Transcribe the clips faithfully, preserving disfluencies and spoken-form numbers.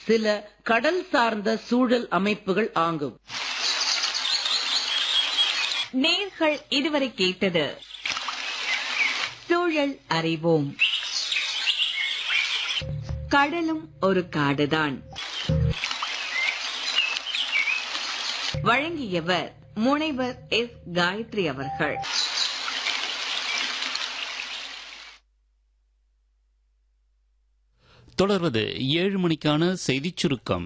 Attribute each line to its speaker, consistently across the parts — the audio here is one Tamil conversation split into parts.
Speaker 1: சில கடல் சார்ந்த சூழல் அமைப்புகள் ஆகும்.
Speaker 2: நேர்கள் இதுவரை கேட்டது சூழல் அறிவோம். கடலும் ஒரு காடுதான். வழங்கியவர் முனைவர் எஸ் காயத்ரி அவர்கள்.
Speaker 3: தொடர்வது ஏழு மணிக்கான செய்திச் சுருக்கம்.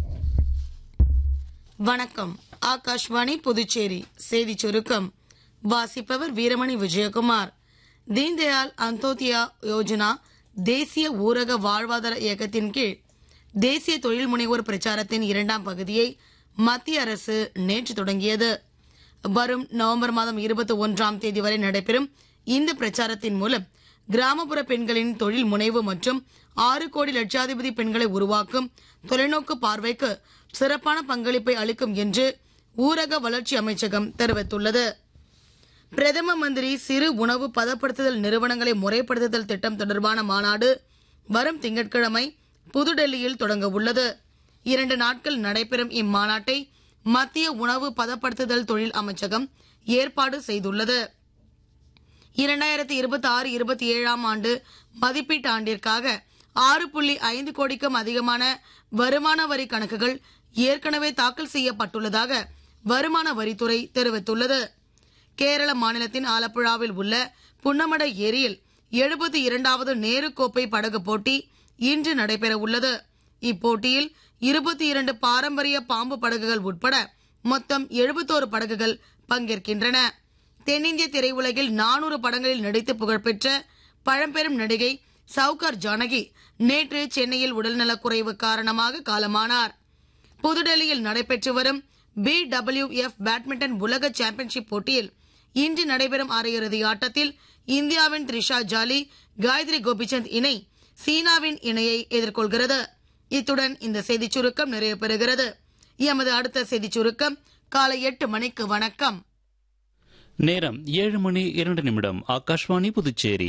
Speaker 4: வணக்கம். ஆகாஷ்வாணி புதுச்சேரி செய்திச் சுருக்கம் வாசிப்பவர் வீரமணி விஜயகுமார். தீன்தயாள் அந்தோத்யா யோஜனா தேசிய ஊரக வாழ்வாதார இயக்கத்தின் கீழ் தேசிய தொழில் முனைவோர் பிரச்சாரத்தின் இரண்டாம் பகுதியை மத்திய அரசு நேற்று தொடங்கியது. வரும் நவம்பர் மாதம் இருபத்தி ஒன்றாம் தேதி வரை நடைபெறும் இந்த பிரச்சாரத்தின் மூலம் கிராமப்புற பெண்களின் தொழில் முனைவு மற்றும் ஆறு கோடி லட்சாதிபதி பெண்களை உருவாக்கும் தொலைநோக்கு பார்வைக்கு சிறப்பான பங்களிப்பை அளிக்கும் என்று ஊரக வளர்ச்சி அமைச்சகம் தெரிவித்துள்ளது. பிரதம மந்திரி சிறு உணவு பதப்படுத்துதல் நிறுவனங்களை முறைப்படுத்துதல் திட்டம் தொடர்பான மாநாடு வரும் திங்கட்கிழமை புதுடெல்லியில் தொடங்க உள்ளது. இரண்டு நாட்கள் நடைபெறும் இம்மாநாட்டை மத்திய உணவு பதப்படுத்துதல் தொழில் அமைச்சகம் ஏற்பாடு செய்துள்ளது. இரண்டாயிரத்தி இருபத்தி ஆறு இருபத்தி ஏழாம் ஆண்டு மதிப்பீட்டு ஆண்டிற்காக ஆறு புள்ளி ஐந்து கோடிக்கும் அதிகமான வருமான வரி கணக்குகள் ஏற்கனவே தாக்கல் செய்யப்பட்டுள்ளதாக வருமான வரித்துறை தெரிவித்துள்ளது. கேரள மாநிலத்தின் ஆலப்புழாவில் உள்ள புன்னமட ஏரியில் எழுபத்தி இரண்டாவது நேரு கோப்பை படகு போட்டி இன்று நடைபெற உள்ளது. இப்போட்டியில் இருபத்தி இரண்டு பாரம்பரிய பாம்பு படகுகள் உட்பட மொத்தம் எழுபத்தோரு படகுகள் பங்கேற்கின்றன. தென்னிந்திய திரையுலகில் நானூறு படங்களில் நடித்து புகழ்பெற்ற பழம்பெரும் நடிகை சவுகார் ஜானகி நேற்று சென்னையில் உடல்நலக் குறைவு காரணமாக காலமானார். புதுடெல்லியில் நடைபெற்று வரும் பி டபிள்யூ எஃப் பேட்மிண்டன் உலக சாம்பியன்ஷிப் போட்டியில் இன்று நடைபெறும் அரையிறுதி ஆட்டத்தில் இந்தியாவின் த்ரிஷா ஜாலி காயத்ரி கோபிச்சந்த் இணை சீனாவின் இணையை எதிர்கொள்கிறது. இத்துடன் இந்த செய்திச் சுருக்கம் நிறைவு பெறுகிறது. எமது அடுத்த செய்திச் சுருக்கம் காலை எட்டு மணிக்கு. வணக்கம்.
Speaker 3: நேரம் ஏழு மணி இரண்டு நிமிடம். ஆகாஷ்வாணி புதுச்சேரி.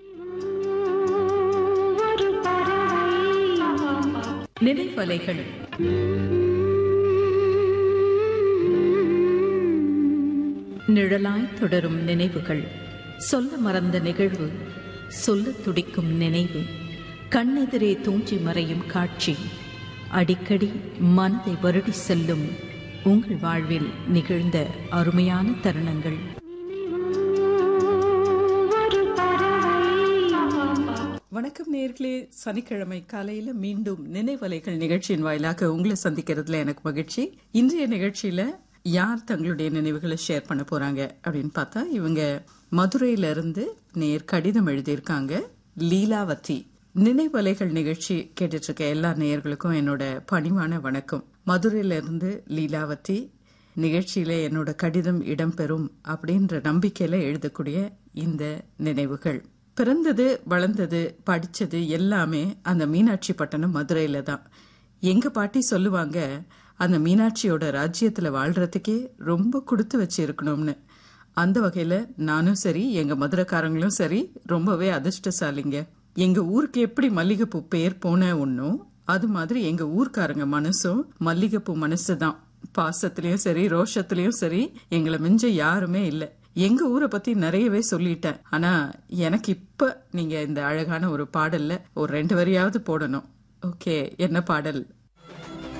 Speaker 5: நினைவலைகள். நிழலாய் தொடரும் நினைவுகள். சொல்ல மறந்த நிகழ்வு, சொல்ல துடிக்கும் நினைவு, கண்ணெதிரே தூஞ்சி மறையும் காட்சி, அடிக்கடி மனதை வருடி செல்லும் உங்கள் வாழ்வில் நிகழ்ந்த அருமையான தருணங்கள்.
Speaker 6: வணக்கம் நேயர்களே. சனிக்கிழமை காலையில மீண்டும் நினைவலைகள் நிகழ்ச்சியின் வாயிலாக உங்களை சந்திக்கிறதுல எனக்கு மகிழ்ச்சி. இன்றைய நிகழ்ச்சியில யார் தங்களுடைய நினைவுகளை ஷேர் பண்ண போறாங்க அப்படின்னு பார்த்தா, இவங்க மதுரையில இருந்து நேர் கடிதம் எழுதியிருக்காங்க. லீலாவதி. நினைவலைகள் நிகழ்ச்சி கேட்டுட்டு இருக்க எல்லா நேயர்களுக்கும் என்னோட பணிவான வணக்கம். மதுரையில இருந்து லீலாவதி. நிகழ்ச்சியில என்னோட கடிதம் இடம்பெறும் அப்படின்ற நம்பிக்கையில எழுதக்கூடிய இந்த நினைவுகள். பிறந்தது, வளர்ந்தது, படிச்சது எல்லாமே அந்த மீனாட்சி பட்டணம் மதுரையில தான். எங்க பாட்டி சொல்லுவாங்க, அந்த மீனாட்சியோட ராஜ்யத்துல வாழ்றதுக்கே ரொம்ப கொடுத்து வச்சு இருக்கணும்னு. அந்த வகையில நானும் சரி, எங்க மதுரைக்காரங்களும் சரி ரொம்பவே அதிர்ஷ்டசாலிங்க. எங்க ஊருக்கு எப்படி மல்லிகைப்பூ பேர் போன ஒன்னும், அது மாதிரி எங்க ஊர்க்காரங்க மனசும் மல்லிகைப்பூ மனசுதான். பாசத்திலயும் சரி, ரோஷத்திலயும் சரி எங்களை மிஞ்ச யாருமே இல்ல. எங்க ஊரை பத்தி நிறையவே சொல்லிட்டேன். ஆனா எனக்கு இப்ப நீங்க இந்த அழகான ஒரு பாடல்ல ஒரு ரெண்டு வரியாவது போடணும். ஓகே, என்ன பாடல்